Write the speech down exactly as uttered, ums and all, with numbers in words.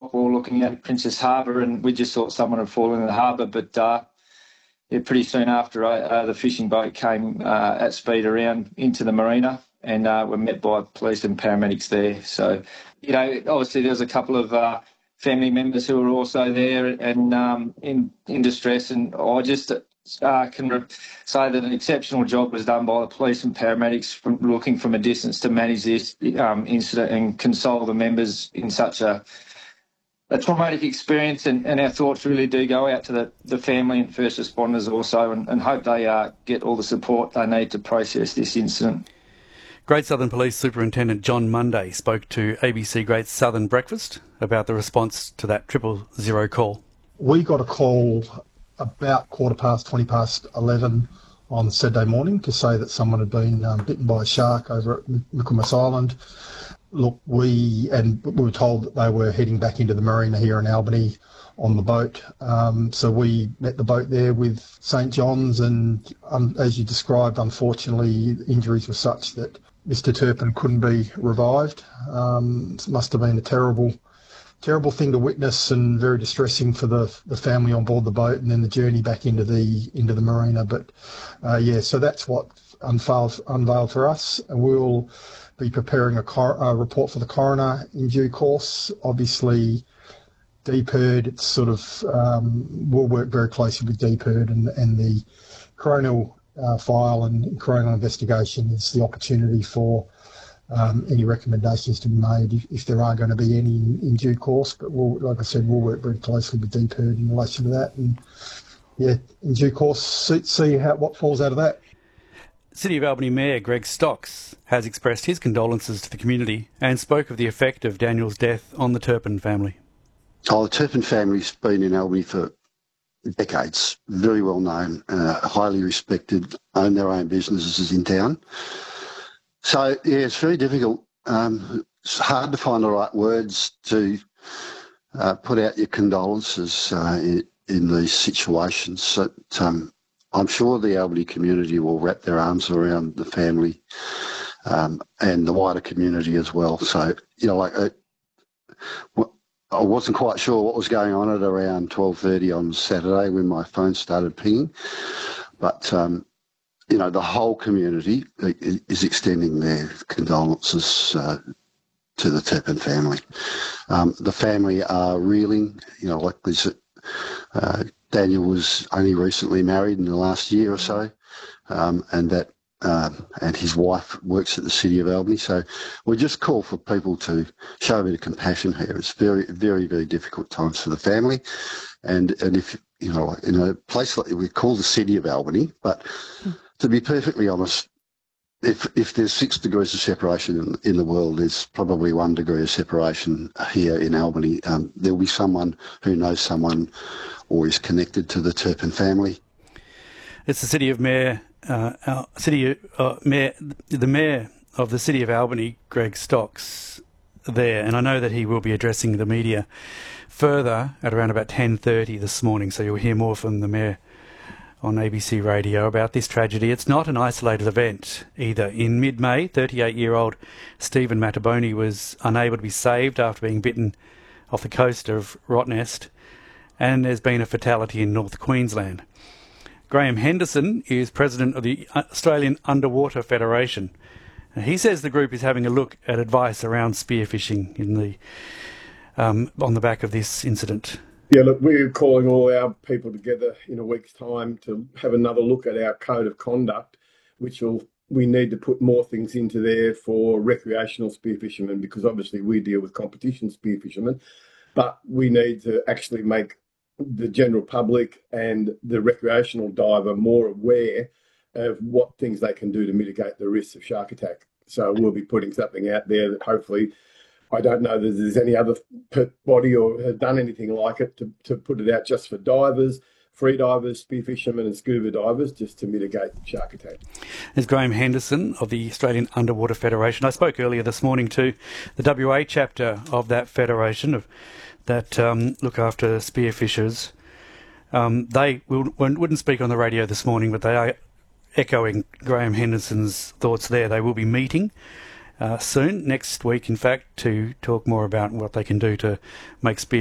or looking at Princess Harbour, and we just thought someone had fallen in the harbour. But uh, yeah, pretty soon after, uh, the fishing boat came uh, at speed around into the marina, and uh, were met by police and paramedics there. So, you know, obviously there was a couple of uh, family members who were also there and um, in in distress, and I just uh, can re- say that an exceptional job was done by the police and paramedics from looking from a distance to manage this um, incident and console the members in such a a traumatic experience, and, and our thoughts really do go out to the, the family and first responders also, and, and hope they uh, get all the support they need to process this incident. Great Southern Police Superintendent John Monday spoke to A B C Great Southern Breakfast about the response to that triple zero call. We got a call about quarter past, twenty past eleven on Saturday morning to say that someone had been um, bitten by a shark over at Michaelmas Island. Look, we and we were told that they were heading back into the marina here in Albany on the boat. Um, so we met the boat there with St John's, and um, as you described, unfortunately, injuries were such that Mister Turpin couldn't be revived. Um, it must have been a terrible, terrible thing to witness, and very distressing for the the family on board the boat, and then the journey back into the into the marina. But uh, yeah, so that's what unveiled unveiled for us, and we'll be preparing a, cor- a report for the coroner in due course. Obviously, D P E R D, it's sort of, um, we'll work very closely with D P E R D, and, and the coronial uh, file and coronial investigation is the opportunity for um, any recommendations to be made if, if there are going to be any in, in due course. But we'll, like I said, we'll work very closely with D P E R D in relation to that, and yeah, in due course, see, see how what falls out of that. City of Albany Mayor Greg Stocks has expressed his condolences to the community and spoke of the effect of Daniel's death on the Turpin family. Oh, the Turpin family's been in Albany for decades, very well known, uh, highly respected, own their own businesses in town. So, yeah, it's very difficult. Um, it's hard to find the right words to uh, put out your condolences uh, in, in these situations. So, um, I'm sure the Albany community will wrap their arms around the family um, and the wider community as well. So, you know, like uh, I wasn't quite sure what was going on at around twelve thirty on Saturday when my phone started pinging. But, um, you know, the whole community is extending their condolences uh, to the Turpin family. Um, the family are reeling, you know, like there's uh, Daniel was only recently married in the last year or so, um, and that um, and his wife works at the City of Albany. So we just call for people to show a bit of compassion here. It's very, very, very difficult times for the family, and and if you know, in a place like we call the City of Albany, but to be perfectly honest, if if there's six degrees of separation in, in the world, there's probably one degree of separation here in Albany. Um, there'll be someone who knows someone or is connected to the Turpin family. It's the City of Mayor, uh, our City uh, Mayor, the Mayor of the City of Albany, Greg Stocks, there, and I know that he will be addressing the media further at around about ten thirty this morning. So you'll hear more from the Mayor on A B C Radio about this tragedy. It's not an isolated event either. In mid-May, thirty-eight-year-old Stephen Mataboni was unable to be saved after being bitten off the coast of Rottnest, and there's been a fatality in North Queensland. Graham Henderson is president of the Australian Underwater Federation. And he says the group is having a look at advice around spearfishing in the um, on the back of this incident. Yeah, look, we're calling all our people together in a week's time to have another look at our code of conduct, which will we need to put more things into there for recreational spearfishermen, because obviously we deal with competition spearfishermen, but we need to actually make the general public and the recreational diver more aware of what things they can do to mitigate the risks of shark attack. So we'll be putting something out there that hopefully, I don't know that there's any other body or has done anything like it to, to put it out just for divers, free divers, spearfishermen and scuba divers, just to mitigate shark attack. There's Graham Henderson of the Australian Underwater Federation. I spoke earlier this morning to the W A chapter of that federation of that um, look after spearfishers. Um, they will, wouldn't speak on the radio this morning, but they are echoing Graham Henderson's thoughts there. They will be meeting uh, soon, next week in fact, to talk more about what they can do to make spear